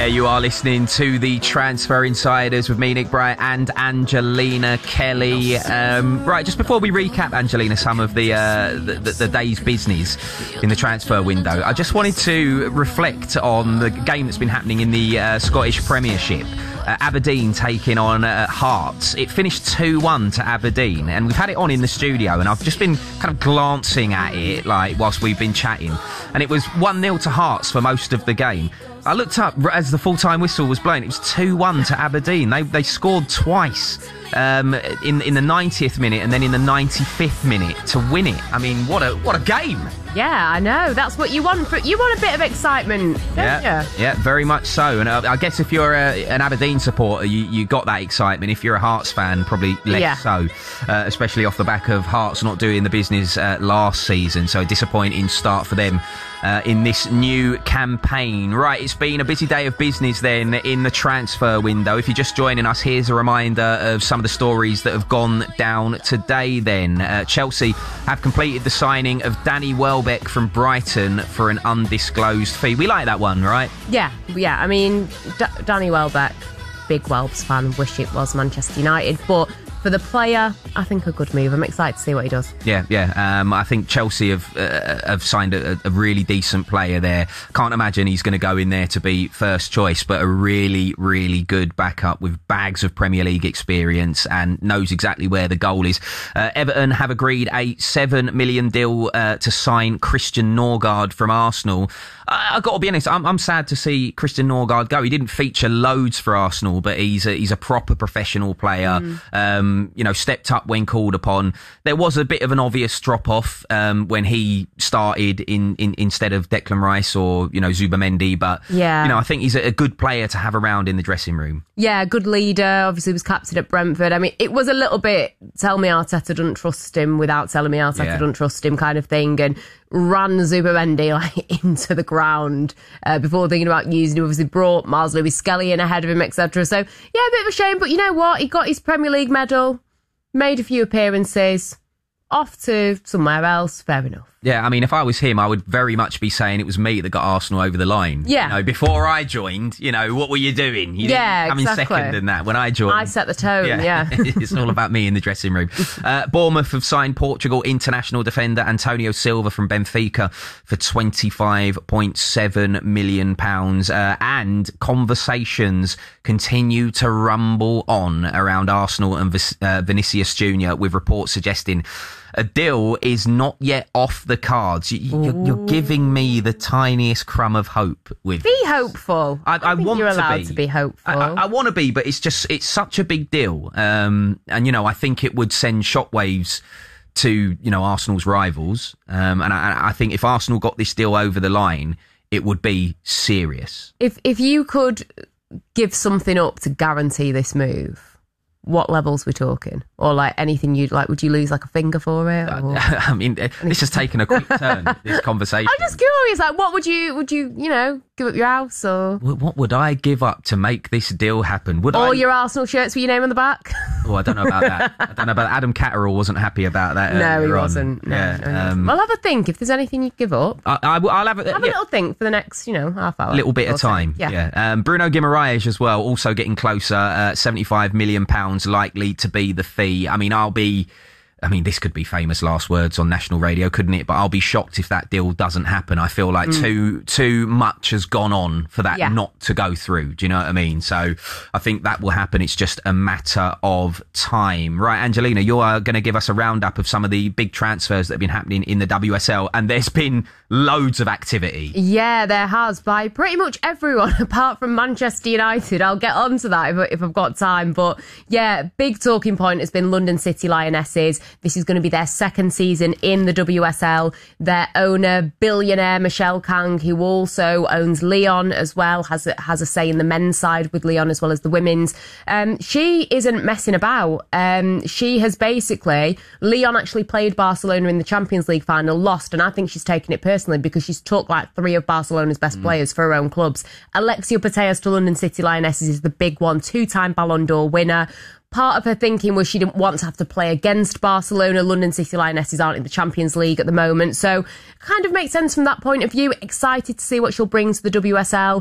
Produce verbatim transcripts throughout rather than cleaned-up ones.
Yeah, you are listening to the Transfer Insiders with me, Nick Bright, and Angelina Kelly. Um, right, just before we recap, Angelina, some of the, uh, the, the the day's business in the transfer window, I just wanted to reflect on the game that's been happening in the uh, Scottish Premiership. Uh, Aberdeen taking on uh, Hearts. It finished two one to Aberdeen, and we've had it on in the studio, and I've just been kind of glancing at it like whilst we've been chatting, and it was one nil to Hearts for most of the game. I looked up as the full-time whistle was blown. It was two one to Aberdeen. They they scored twice um, in in the ninetieth minute and then in the ninety-fifth minute to win it. I mean, what a what a game! Yeah, I know. That's what you want. For, you want a bit of excitement, don't yeah, you? Yeah, very much so. And uh, I guess if you're a, an Aberdeen supporter, you, you got that excitement. If you're a Hearts fan, probably less yeah. so, uh, especially off the back of Hearts not doing the business uh, last season. So a disappointing start for them uh, in this new campaign. Right, it's been a busy day of business then in the transfer window. If you're just joining us, here's a reminder of some of the stories that have gone down today then. Uh, Chelsea have completed the signing of Danny Welbeck from Brighton for an undisclosed fee. We like that one, right? Yeah, yeah. I mean, D- Danny Welbeck, big Welbs fan, wish it was Manchester United, but for the player, I think a good move. I'm excited to see what he does. Yeah, yeah. Um, I think Chelsea have uh, have signed a, a really decent player there. Can't imagine he's going to go in there to be first choice, but a really, really good backup with bags of Premier League experience and knows exactly where the goal is. Uh, Everton have agreed a seven million deal uh, to sign Christian Norgard from Arsenal. I, I've got to be honest, I'm, I'm sad to see Christian Norgard go. He didn't feature loads for Arsenal, but he's a, he's a proper professional player. Mm. Um, you know, stepped up when called upon. There was a bit of an obvious drop-off um, when he started in, in instead of Declan Rice or, you know, Zubamendi, but, yeah. you know, I think he's a, a good player to have around in the dressing room. Yeah, good leader, obviously was captain at Brentford. I mean, it was a little bit, tell me Arteta doesn't trust him without telling me Arteta yeah. doesn't trust him kind of thing, and ran Zubamendi like into the ground uh, before thinking about using him. Obviously brought Miles Lewis-Skelly in ahead of him, et cetera. So, yeah, a bit of a shame, but you know what? He got his Premier League medal, made a few appearances, off to somewhere else, fair enough. Yeah, I mean, if I was him, I would very much be saying it was me that got Arsenal over the line. Yeah. You know, before I joined, you know, what were you doing? You yeah, didn't come exactly. in second in that when I joined. I set the tone, yeah. yeah. It's all about me in the dressing room. Uh, Bournemouth have signed Portugal international defender Antonio Silva from Benfica for twenty-five point seven million pounds. Uh, and conversations continue to rumble on around Arsenal and Vis- uh, Vinicius Junior, with reports suggesting a deal is not yet off the cards. You, you're, you're giving me the tiniest crumb of hope. With be hopeful. I, I, I think want you're allowed to be, to be hopeful. I, I, I want to be, but it's just it's such a big deal. Um, and you know, I think it would send shockwaves to you know Arsenal's rivals. Um, and I, I think if Arsenal got this deal over the line, it would be serious. If if you could give something up to guarantee this move, what levels we're talking? Or like anything you'd like, would you lose like a finger for it? Or? I mean, this has taken a quick turn, this conversation. I'm just curious, like what would you, would you, you know, give up your house or? What would I give up to make this deal happen? Would All I... your Arsenal shirts with your name on the back? Oh, I don't know about that. I don't know about that. Adam Catterall wasn't happy about that. No, he on. wasn't. No, yeah, no, um, well, have a think. If there's anything you'd give up, I, I, I'll have, a, have yeah. a little think for the next, you know, half hour. Little bit of time. Yeah. yeah. Um, Bruno Guimaraes as well, also getting closer. Uh, seventy-five million pounds likely to be the fee. I mean, I'll be. I mean, this could be famous last words on national radio, couldn't it? But I'll be shocked if that deal doesn't happen. I feel like mm. too too much has gone on for that yeah. not to go through. Do you know what I mean? So I think that will happen. It's just a matter of time. Right, Angelina, you are going to give us a roundup of some of the big transfers that have been happening in the W S L, and there's been loads of activity. Yeah, there has, by pretty much everyone apart from Manchester United. I'll get onto that if, if I've got time. But yeah, big talking point has been London City Lionesses. This is going to be their second season in the W S L. Their owner, billionaire Michelle Kang, who also owns Lyon as well, has a, has a say in the men's side with Lyon as well as the women's. Um, she isn't messing about. Um, she has basically, Lyon actually played Barcelona in the Champions League final, lost, and I think she's taken it personally because she's took like three of Barcelona's best mm. players for her own clubs. Alexia Putellas to London City Lionesses is the big one, two-time Ballon d'Or winner. Part of her thinking was she didn't want to have to play against Barcelona. London City Lionesses aren't in the Champions League at the moment. So kind of makes sense from that point of view. Excited to see what she'll bring to the W S L.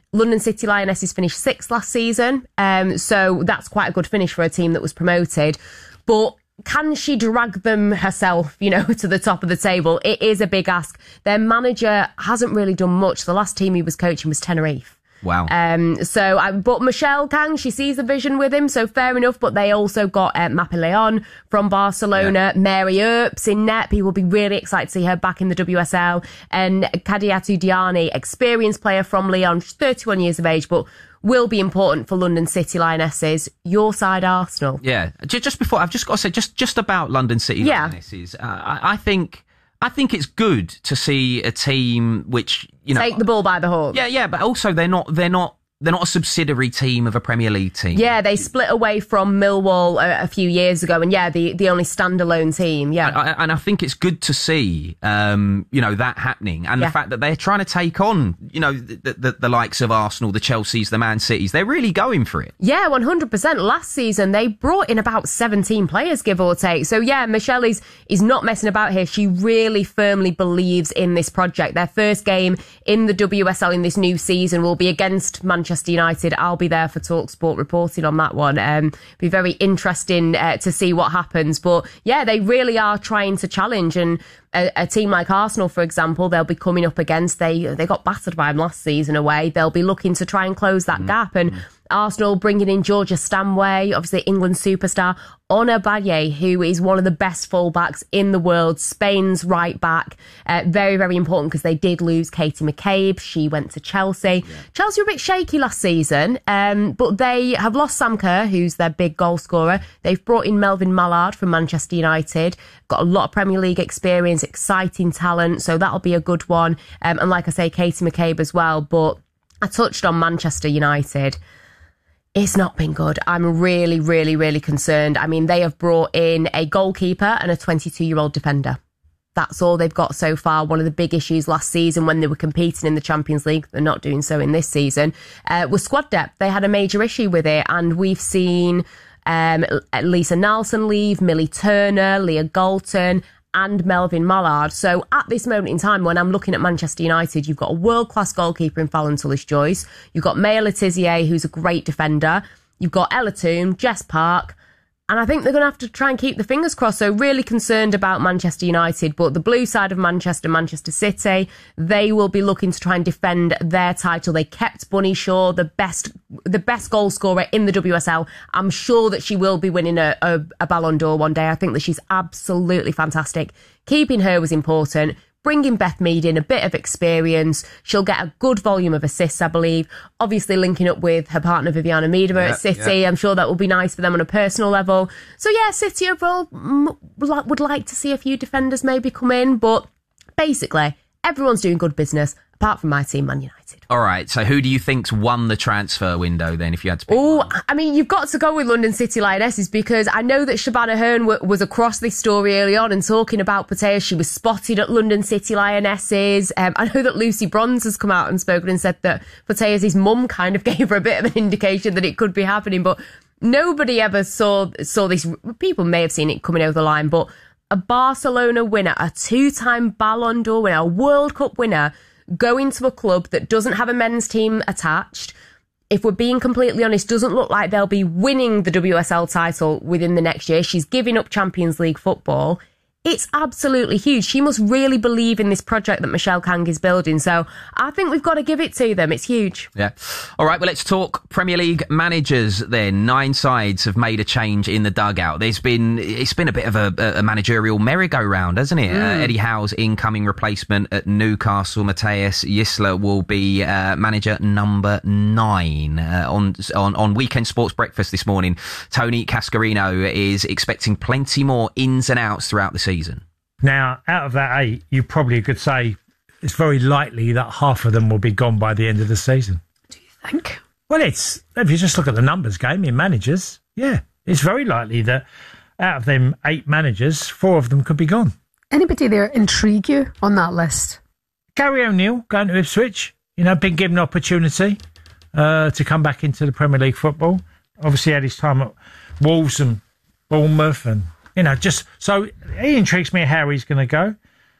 London City Lionesses finished sixth last season, um, so that's quite a good finish for a team that was promoted. But can she drag them herself, you know, to the top of the table? It is a big ask. Their manager hasn't really done much. The last team he was coaching was Tenerife. Wow. Um, so, I, but Michelle Kang, she sees the vision with him, so fair enough. But they also got uh, Mapi Leon from Barcelona, yeah. Mary Earps in net. People will be really excited to see her back in the W S L. And Kadiatu Diani, experienced player from Lyon, thirty-one years of age, but will be important for London City Lionesses. Your side, Arsenal. Yeah. Just before, I've just got to say, just, just about London City yeah. Lionesses, uh, I, I think... I think it's good to see a team which, you know, take the ball by the horns. Yeah, yeah, but also they're not they're not they're not a subsidiary team of a Premier League team. Yeah, they split away from Millwall a, a few years ago, and yeah, the, the only standalone team. Yeah, and I, and I think it's good to see, um, you know, that happening, and yeah. the fact that they're trying to take on, you know, the, the, the likes of Arsenal, the Chelseas, the Man Cities. They're really going for it. Yeah, one hundred percent. Last season they brought in about seventeen players, give or take. So yeah, Michelle is is not messing about here. She really firmly believes in this project. Their first game in the W S L in this new season will be against Manchester United. I'll be there for TalkSport reporting on that one. Um, be very interesting uh, to see what happens. But yeah, they really are trying to challenge. And a, a team like Arsenal, for example, they'll be coming up against. They they got battered by them last season away. They'll be looking to try and close that mm. gap. And Arsenal bringing in Georgia Stanway, obviously England superstar, Ona Baye, who is one of the best fullbacks in the world, Spain's right back. Uh, very, very important because they did lose Katie McCabe. She went to Chelsea. Yeah. Chelsea were a bit shaky last season, um, but they have lost Sam Kerr, who's their big goal scorer. They've brought in Melvin Mallard from Manchester United. Got a lot of Premier League experience, exciting talent, so that'll be a good one. Um, and like I say, Katie McCabe as well. But I touched on Manchester United. It's not been good. I'm really, really, really concerned. I mean, they have brought in a goalkeeper and a twenty-two-year-old defender. That's all they've got so far. One of the big issues last season when they were competing in the Champions League, they're not doing so in this season, uh, was squad depth. They had a major issue with it, and we've seen um, Lisa Nelson leave, Millie Turner, Leah Galton, and Melvin Mallard. So at this moment in time, when I'm looking at Manchester United, you've got a world-class goalkeeper in Fallon Tullis-Joyce. You've got Maya Letizier, who's a great defender. You've got Ella Toone, Jess Park. And I think they're going to have to try and keep the fingers crossed. So really concerned about Manchester United. But the blue side of Manchester, Manchester City, they will be looking to try and defend their title. They kept Bunny Shaw, the best the best goal scorer in the W S L. I'm sure that she will be winning a, a, a Ballon d'Or one day. I think that she's absolutely fantastic. Keeping her was important. Bringing Beth Mead in, a bit of experience. She'll get a good volume of assists, I believe. Obviously linking up with her partner Viviana Miedema yeah, at City. Yeah. I'm sure that will be nice for them on a personal level. So yeah, City overall m- would like to see a few defenders maybe come in. But basically, everyone's doing good business, apart from my team, Man United. All right, so who do you think's won the transfer window then, if you had to pick Oh, one? I mean, you've got to go with London City Lionesses because I know that Shabana Hearn w- was across this story early on and talking about Patea. She was spotted at London City Lionesses. Um, I know that Lucy Bronze has come out and spoken and said that Patea's mum kind of gave her a bit of an indication that it could be happening, but nobody ever saw saw this. People may have seen it coming over the line, but a Barcelona winner, a two-time Ballon d'Or winner, a World Cup winner, going to a club that doesn't have a men's team attached, if we're being completely honest, doesn't look like they'll be winning the W S L title within the next year. She's giving up Champions League football. It's absolutely huge. She must really believe in this project that Michelle Kang is building. So I think we've got to give it to them. It's huge. Yeah. All right, well, let's talk Premier League managers then. Nine sides have made a change in the dugout. There's been, it's been a bit of a, a managerial merry-go-round, hasn't it? Mm. Uh, Eddie Howe's incoming replacement at Newcastle, Matthias Gisler, will be uh, manager number nine. Uh, on, on, on Weekend Sports Breakfast this morning, Tony Cascarino is expecting plenty more ins and outs throughout the season. Now, out of that eight, you probably could say it's very likely that half of them will be gone by the end of the season. Do you think? Well, it's if you just look at the numbers game in managers, yeah, it's very likely that out of them eight managers, four of them could be gone. Anybody there intrigue you on that list? Gary O'Neill going to Ipswich, you know, been given an opportunity uh, to come back into the Premier League football. Obviously had his time at Wolves and Bournemouth and... You know, just so he intrigues me how he's going to go.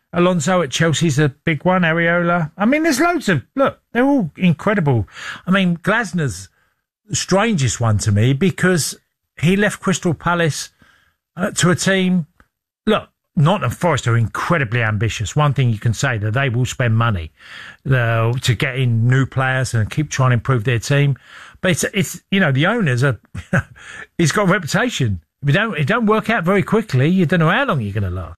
Alonso at Chelsea's a big one. Areola. I mean, there's loads of look. They're all incredible. I mean, Glasner's the strangest one to me because he left Crystal Palace uh, to a team. Look, Nottingham Forest are incredibly ambitious. One thing you can say that they will spend money uh, to get in new players and keep trying to improve their team. But it's, it's you know, the owners are. He's got a reputation. If you don't, if it don't work out very quickly, you don't know how long you're going to last.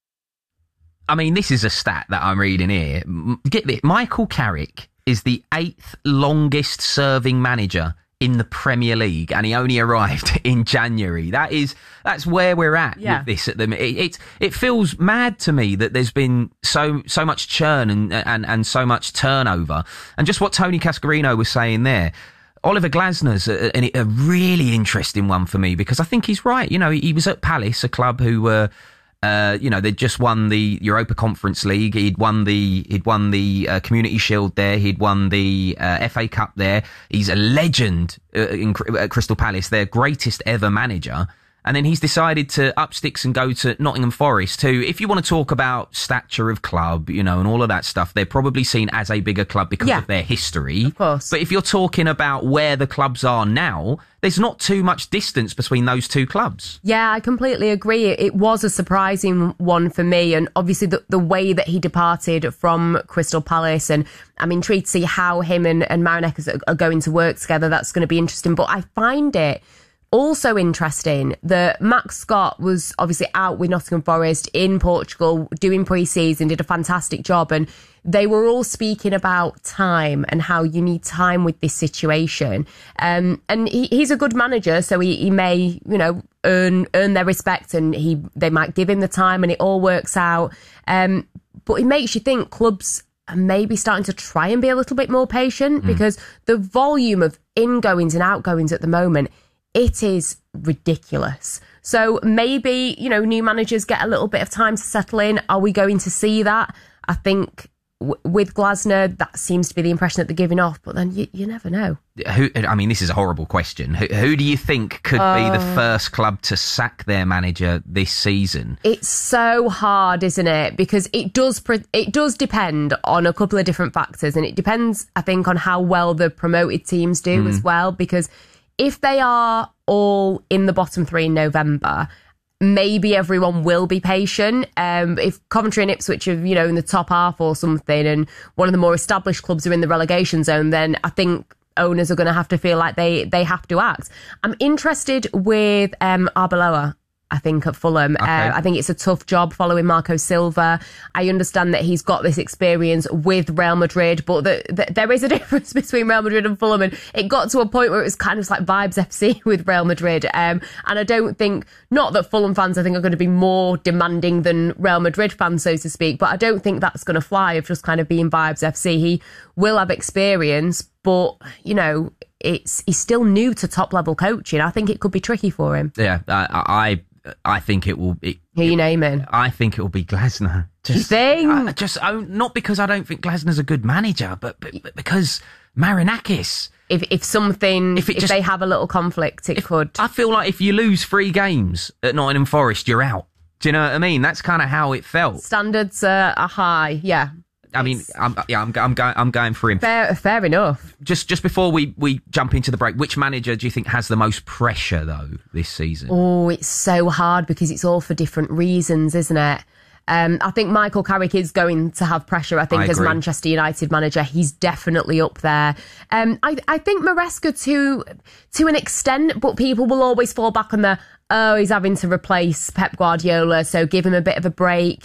I mean, this is a stat that I'm reading here. Get this, Michael Carrick is the eighth longest serving manager in the Premier League, and he only arrived in January. That is, that's where we're at yeah. with this at the minute. It, it, it feels mad to me that there's been so, so much churn and, and, and so much turnover. And just what Tony Cascarino was saying there, Oliver Glasner's a, a, a really interesting one for me because I think he's right. You know, he, he was at Palace, a club who were, Uh, you know, they'd just won the Europa Conference League. He'd won the he'd won the uh, Community Shield there. He'd won the uh, F A Cup there. He's a legend uh, in at Crystal Palace, their greatest ever manager. And then he's decided to up sticks and go to Nottingham Forest, who, if you want to talk about stature of club, you know, and all of that stuff, they're probably seen as a bigger club because yeah, of their history. Of course. But if you're talking about where the clubs are now, there's not too much distance between those two clubs. Yeah, I completely agree. It was a surprising one for me. And obviously the, the way that he departed from Crystal Palace, and I'm intrigued to see how him and, and Marinakis are, are going to work together. That's going to be interesting. But I find it also interesting that Max Scott was obviously out with Nottingham Forest in Portugal doing pre-season, did a fantastic job, and they were all speaking about time and how you need time with this situation. Um, and he, he's a good manager, so he, he may, you know, earn earn their respect, and he they might give him the time, and it all works out. Um, but it makes you think clubs are maybe starting to try and be a little bit more patient mm. because the volume of ingoings and outgoings at the moment, it is ridiculous. So maybe, you know, new managers get a little bit of time to settle in. Are we going to see that? I think w- with Glasner, that seems to be the impression that they're giving off, but then you, you never know. Who? I mean, this is a horrible question. Who, who do you think could uh, be the first club to sack their manager this season? It's so hard, isn't it? Because it does pre- it does depend on a couple of different factors, and it depends, I think, on how well the promoted teams do mm. as well, because if they are all in the bottom three in November, maybe everyone will be patient. Um, if Coventry and Ipswich are, you know, in the top half or something, and one of the more established clubs are in the relegation zone, then I think owners are going to have to feel like they they have to act. I'm interested with um, Arbeloa, I think, at Fulham. Okay. Uh, I think it's a tough job following Marco Silva. I understand that he's got this experience with Real Madrid, but the, the, there is a difference between Real Madrid and Fulham, and it got to a point where it was kind of like Vibes F C with Real Madrid. Um, and I don't think, not that Fulham fans I think are going to be more demanding than Real Madrid fans, so to speak, but I don't think that's going to fly of just kind of being Vibes F C. He will have experience, but, you know, it's he's still new to top level coaching. I think it could be tricky for him. Yeah, I... I I think it will be... Who you naming? I think it will be Glasner. Just, you think? I, just oh, not because I don't think Glasner's a good manager, but, but, but because Marinakis... If if something... If, it if just, they have a little conflict, it if, could... I feel like if you lose three games at Nottingham Forest, you're out. Do you know what I mean? That's kind of how it felt. Standards uh, are high, yeah. I mean, I'm, yeah, I'm, I'm going, I'm going for him. Fair, fair enough. Just, just before we, we jump into the break, which manager do you think has the most pressure though this season? Oh, it's so hard because it's all for different reasons, isn't it? Um, I think Michael Carrick is going to have pressure. I think I as Manchester United manager, he's definitely up there. Um, I, I think Maresca to to an extent, but people will always fall back on the oh, he's having to replace Pep Guardiola, so give him a bit of a break.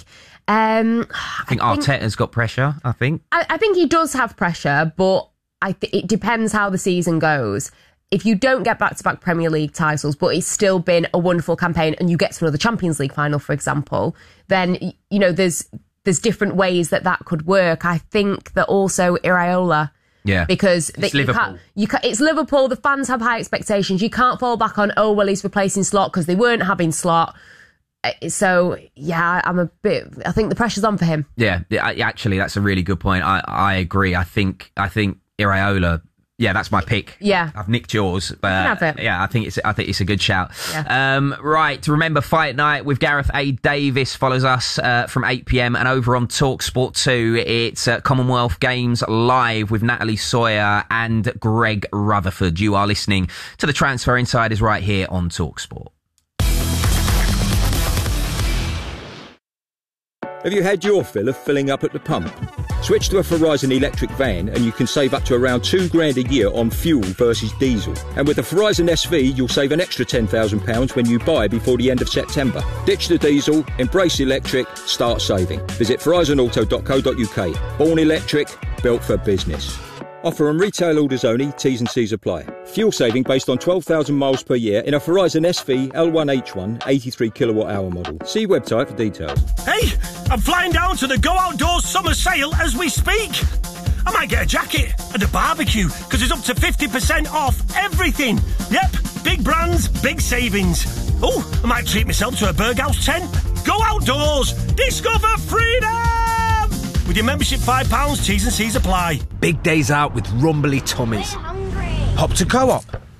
Um, I think I Arteta's think, got pressure, I think. I, I think he does have pressure, but I th- it depends how the season goes. If you don't get back-to-back Premier League titles, but it's still been a wonderful campaign and you get to another Champions League final, for example, then, you know, there's there's different ways that that could work. I think that also Iraola... Yeah, because it's the, you Liverpool. Can't, you can't, it's Liverpool. The fans have high expectations. You can't fall back on, oh, well, he's replacing Slot because they weren't having Slot. So, yeah, I'm a bit... I think the pressure's on for him. Yeah, actually, that's a really good point. I, I agree. I think I think Iraola Yeah, that's my pick. Yeah. I've nicked yours, but have it. yeah, I think it's I think it's a good shout. Yeah. Um, right, remember Fight Night with Gareth A. Davis follows us uh, from eight p.m. and over on TalkSport two, it's uh, Commonwealth Games Live with Natalie Sawyer and Greg Rutherford. You are listening to the Transfer Insiders right here on TalkSport. Have you had your fill of filling up at the pump? Switch to a Verizon electric van and you can save up to around two grand a year on fuel versus diesel. And with the Verizon S V, you'll save an extra ten thousand pounds when you buy before the end of September. Ditch the diesel, embrace electric, start saving. Visit verizon auto dot co dot uk. Born electric, built for business. Offer on retail orders only, T's and C's apply. Fuel saving based on twelve thousand miles per year in a Verizon S V L one H one eighty-three kilowatt hour model. See website for details. Hey, I'm flying down to the Go Outdoors summer sale as we speak. I might get a jacket and a barbecue because it's up to fifty percent off everything. Yep, big brands, big savings. Oh, I might treat myself to a Berghaus tent. Go Outdoors, discover freedom! With your membership five pounds, T's and C's apply. Big days out with rumbly tummies. Hop to Co-op.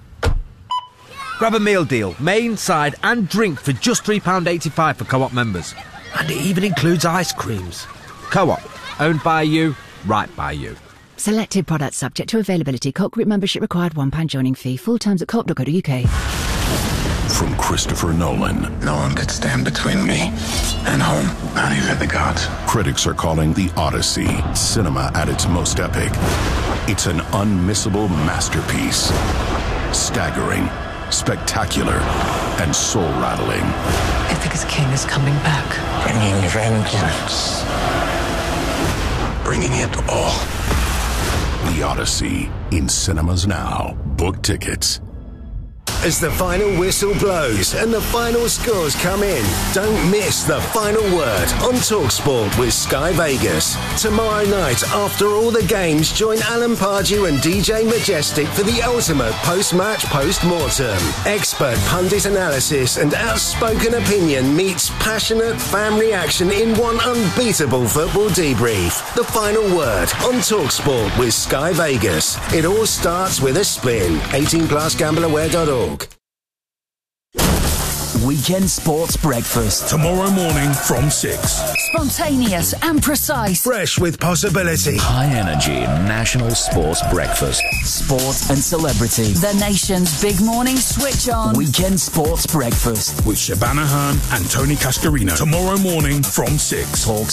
Grab a meal deal, main, side and drink for just three pounds eighty-five for Co-op members. And it even includes ice creams. Co-op, owned by you, right by you. Selected products subject to availability. Co-op group membership required, one pound joining fee. Full terms at co op dot co dot uk. From Christopher Nolan. No one could stand between me and home, not even the gods. Critics are calling The Odyssey cinema at its most epic. It's an unmissable masterpiece. Staggering, spectacular, and soul-rattling. I think his king is coming back. Bringing vengeance. Bringing it all. The Odyssey, in cinemas now. Book tickets. As the final whistle blows and the final scores come in, don't miss the final word on TalkSport with Sky Vegas. Tomorrow night, after all the games, join Alan Pardew and D J Majestic for the ultimate post-match post-mortem. Expert pundit analysis and outspoken opinion meets passionate fan reaction in one unbeatable football debrief. The final word on TalkSport with Sky Vegas. It all starts with a spin. eighteen plus gamble aware dot org. Weekend Sports Breakfast. Tomorrow morning from six. Spontaneous and precise. Fresh with possibility. High energy National Sports Breakfast. Sport and celebrity. The nation's big morning switch on. Weekend Sports Breakfast. With Shabana Khan and Tony Cascarino. Tomorrow morning from six. Talk